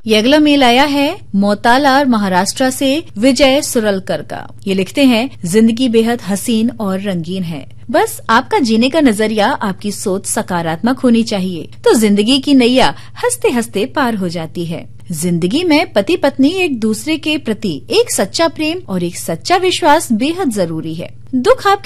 ये अगला मेल आया है मोतालार महाराष्ट्र से विजय सुरलकर का। ये लिखते हैं, जिंदगी बेहद हसीन और रंगीन है, बस आपका जीने का नजरिया, आपकी सोच सकारात्मक होनी चाहिए तो जिंदगी की नैया हंसते हंसते पार हो जाती है। जिंदगी में पति पत्नी एक दूसरे के प्रति एक सच्चा प्रेम और एक सच्चा विश्वास बेहद जरूरी है। दुख आपके